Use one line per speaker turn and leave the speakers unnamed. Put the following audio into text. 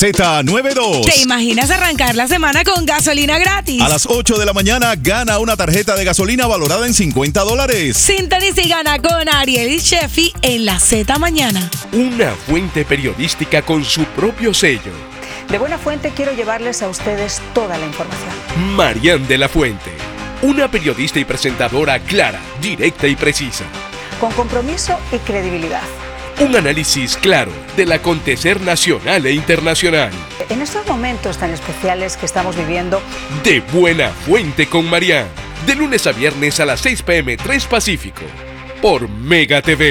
Z92.
¿Te imaginas arrancar la semana con gasolina gratis?
A las 8 de la mañana gana una tarjeta de gasolina valorada en $50.
Sintoniza y gana con Ariel y Sheffy en la Z Mañana.
Una fuente periodística con su propio sello.
De buena fuente quiero llevarles a ustedes toda la información.
Marian de la Fuente. Una periodista y presentadora clara, directa y precisa.
Con compromiso y credibilidad.
Un análisis claro del acontecer nacional e internacional.
En estos momentos tan especiales que estamos viviendo.
De buena fuente con Marian. De lunes a viernes a las 6 p.m. 3 Pacífico. Por Mega TV.